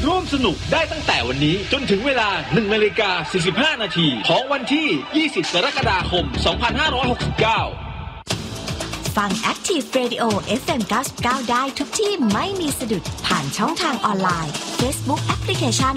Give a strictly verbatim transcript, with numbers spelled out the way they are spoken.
ร่วมสนุกได้ตั้งแต่วันนี้จนถึงเวลา หนึ่งนาฬิกาสี่สิบห้านาทีของวันที่ยี่สิบกรกฎาคมสองพันห้าร้อยหกสิบเก้าฟัง Active Radio เอฟ เอ็ม เก้าสิบเก้าได้ทุกที่ไม่มีสะดุดผ่านช่องทางออนไลน์ Facebook Application